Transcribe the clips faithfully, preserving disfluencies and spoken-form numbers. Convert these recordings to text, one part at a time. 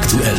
aktuell.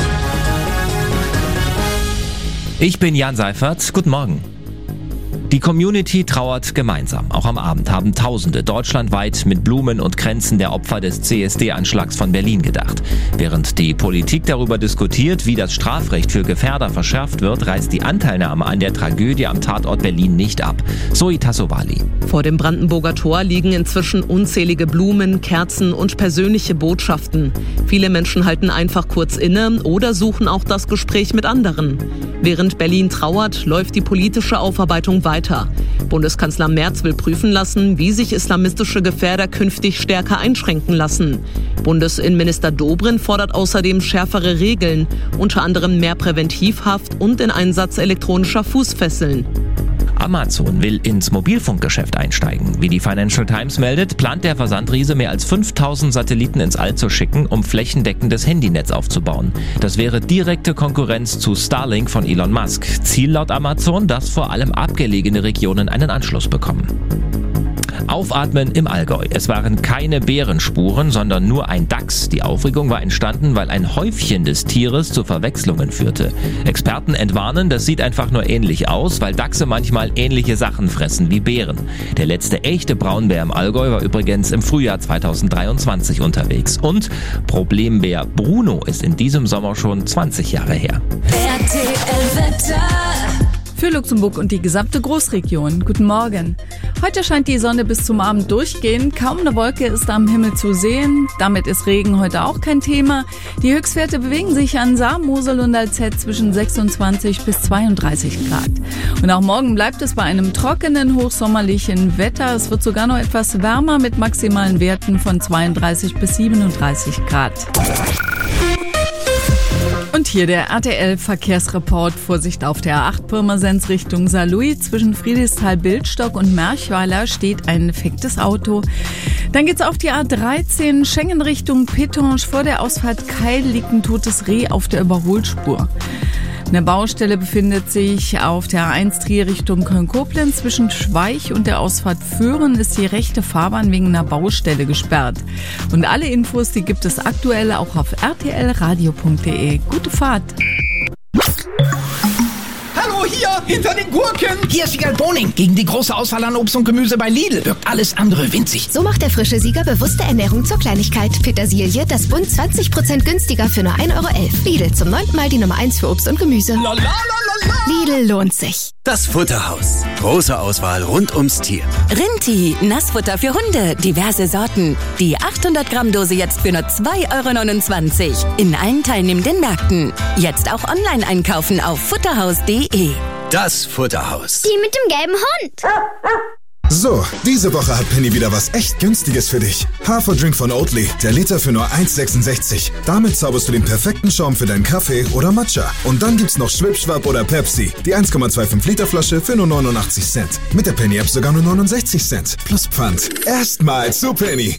Ich bin Jan Seifert. Guten Morgen. Die Community trauert gemeinsam. Auch am Abend haben Tausende deutschlandweit mit Blumen und Kränzen der Opfer des C S D-Anschlags von Berlin gedacht. Während die Politik darüber diskutiert, wie das Strafrecht für Gefährder verschärft wird, reißt die Anteilnahme an der Tragödie am Tatort Berlin nicht ab. Zoe Tassovali. Vor dem Brandenburger Tor liegen inzwischen unzählige Blumen, Kerzen und persönliche Botschaften. Viele Menschen halten einfach kurz inne oder suchen auch das Gespräch mit anderen. Während Berlin trauert, läuft die politische Aufarbeitung weiter. Bundeskanzler Merz will prüfen lassen, wie sich islamistische Gefährder künftig stärker einschränken lassen. Bundesinnenminister Dobrindt fordert außerdem schärfere Regeln, unter anderem mehr Präventivhaft und den Einsatz elektronischer Fußfesseln. Amazon will ins Mobilfunkgeschäft einsteigen. Wie die Financial Times meldet, plant der Versandriese mehr als fünftausend Satelliten ins All zu schicken, um flächendeckendes Handynetz aufzubauen. Das wäre direkte Konkurrenz zu Starlink von Elon Musk. Ziel laut Amazon, dass vor allem abgelegene Regionen einen Anschluss bekommen. Aufatmen im Allgäu. Es waren keine Bärenspuren, sondern nur ein Dachs. Die Aufregung war entstanden, weil ein Häufchen des Tieres zu Verwechslungen führte. Experten entwarnen, das sieht einfach nur ähnlich aus, weil Dachse manchmal ähnliche Sachen fressen wie Bären. Der letzte echte Braunbär im Allgäu war übrigens im Frühjahr zweitausenddreiundzwanzig unterwegs. Und Problembär Bruno ist in diesem Sommer schon zwanzig Jahre her. R T L-Wetter. Für Luxemburg und die gesamte Großregion. Guten Morgen. Heute scheint die Sonne bis zum Abend durchgehend. Kaum eine Wolke ist am Himmel zu sehen. Damit ist Regen heute auch kein Thema. Die Höchstwerte bewegen sich an Saar, Mosel und Alzett zwischen sechsundzwanzig bis zweiunddreißig Grad. Und auch morgen bleibt es bei einem trockenen, hochsommerlichen Wetter. Es wird sogar noch etwas wärmer mit maximalen Werten von zweiunddreißig bis siebenunddreißig Grad. Und hier der R T L-Verkehrsreport. Vorsicht auf der A acht Pirmasens Richtung Saarlouis. Zwischen Friedrichsthal-Bildstock und Merchweiler steht ein defektes Auto. Dann geht's auf die A dreizehn Schengen Richtung Petange. Vor der Ausfahrt Keil liegt ein totes Reh auf der Überholspur. Eine Baustelle befindet sich auf der A eins Trier Richtung Köln-Koblenz. Zwischen Schweich und der Ausfahrt Föhren ist die rechte Fahrbahn wegen einer Baustelle gesperrt. Und alle Infos, die gibt es aktuell auch auf r t l radio punkt d e. Gute Fahrt! Hallo, hier, hinter den Gurken. Hier ist Sieger Boning. Gegen die große Auswahl an Obst und Gemüse bei Lidl wirkt alles andere winzig. So macht der frische Sieger bewusste Ernährung zur Kleinigkeit. Petersilie, das Bund zwanzig Prozent günstiger für nur ein Euro elf. Lidl, zum neunten Mal die Nummer eins für Obst und Gemüse. La, la, la, la, la. Lidl lohnt sich. Das Futterhaus. Große Auswahl rund ums Tier. Rinti, Nassfutter für Hunde, diverse Sorten. Die achthundert Gramm Dose jetzt für nur zwei Euro neunundzwanzig. In allen teilnehmenden Märkten. Jetzt auch online einkaufen auf futterhaus punkt de. Das Futterhaus. Die mit dem gelben Hund. So, diese Woche hat Penny wieder was echt Günstiges für dich. Haferdrink von Oatly, der Liter für nur eins sechsundsechzig. Damit zauberst du den perfekten Schaum für deinen Kaffee oder Matcha. Und dann gibt's noch Schwipschwapp oder Pepsi, die eins Komma fünfundzwanzig Liter Flasche für nur neunundachtzig Cent. Mit der Penny App sogar nur neunundsechzig Cent. Plus Pfand. Erstmal zu Penny.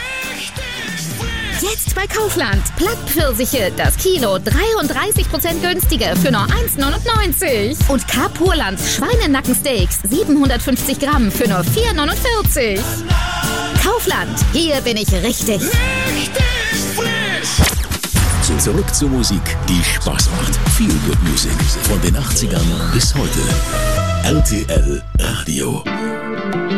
Jetzt bei Kaufland. Plattpfirsiche, das Kilo dreiunddreißig Prozent günstiger für nur eins neunundneunzig. Und K-Purland Schweinenackensteaks siebenhundertfünfzig Gramm für nur vier neunundvierzig. Kaufland, hier bin ich richtig. Richtig frisch. Zurück zur Musik, die Spaß macht. Feel Good Music. Von den achtzigern bis heute. R T L Radio.